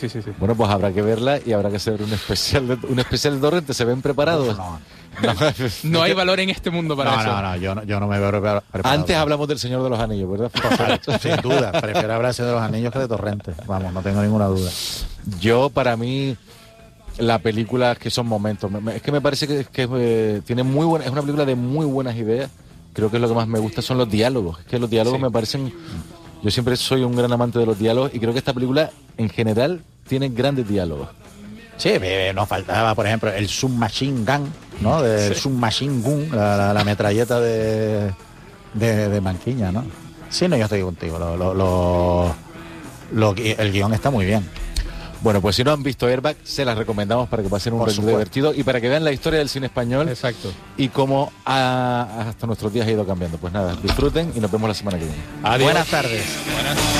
Sí. Bueno, pues habrá que verla y habrá que hacer un especial de Torrente. ¿Se ven preparados? No hay valor en este mundo para eso. Yo no me veo preparado. Antes hablamos del Señor de los Anillos, ¿verdad? Sin duda, prefiero hablar de los Anillos que de Torrente. Vamos, no tengo ninguna duda. Yo, para mí, la película que son momentos. Es que me parece que tiene muy buena, es una película de muy buenas ideas. Creo que es lo que más me gusta son los diálogos. Es que los diálogos me parecen... Yo siempre soy un gran amante de los diálogos y creo que esta película, en general, tiene grandes diálogos. Sí, nos faltaba, por ejemplo, el Submachine Gun, ¿no? El Submachine Gun, la metralleta de Manquiña, ¿no? Sí, no, yo estoy contigo. El guión está muy bien. Bueno, pues si no han visto Airbag, se las recomendamos para que pasen un rato divertido y para que vean la historia del cine español. Exacto. Y cómo hasta nuestros días ha ido cambiando. Pues nada, disfruten y nos vemos la semana que viene. Adiós. Buenas tardes.